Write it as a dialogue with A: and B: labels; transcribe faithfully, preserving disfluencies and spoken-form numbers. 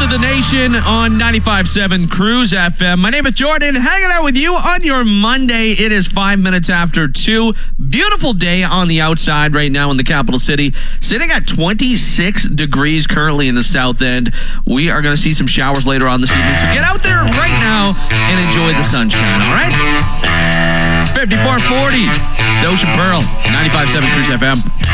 A: of the nation on ninety-five point seven Cruise F M. My name is Jordan, hanging out with you on your Monday. It is five minutes after two. Beautiful day on the outside right now in the capital city. Sitting at twenty-six degrees currently in the south end. We are going to see some showers later on this evening. So get out there right now and enjoy the sunshine, all right? fifty-four forty. It's Ocean Pearl, ninety-five point seven Cruise F M.